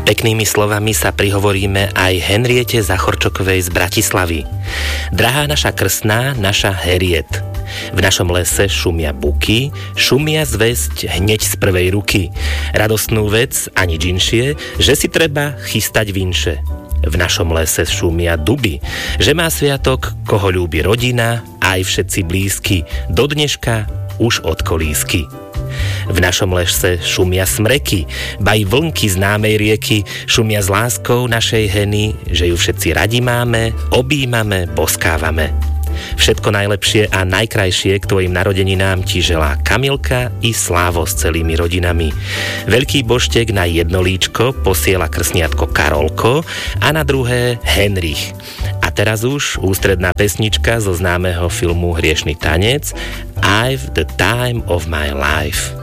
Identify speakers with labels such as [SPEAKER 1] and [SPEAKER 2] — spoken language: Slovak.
[SPEAKER 1] Peknými slovami sa prihovoríme aj Henriete Zachorčokovej z Bratislavy. Drahá naša krstná, naša Heriet. V našom lese šumia buky, šumia zvesť hneď z prvej ruky. Radostnú vec a nič inšie, že si treba chystať vinše. V našom lese šumia duby, že má sviatok, koho ľúbi rodina, aj všetci blízky, do dneška už od kolísky. V našom lese šumia smreky, baj vlnky známej rieky, šumia s láskou našej Heny, že ju všetci radi máme, objímame, boskávame. Všetko najlepšie a najkrajšie k tvojim narodeninám ti želá Kamilka i Slávo s celými rodinami. Veľký boštek na jedno líčko posiela krsniatko Karolko a na druhé Henrich. A teraz už ústredná pesnička zo známeho filmu Hriešny tanec I've the time of my life.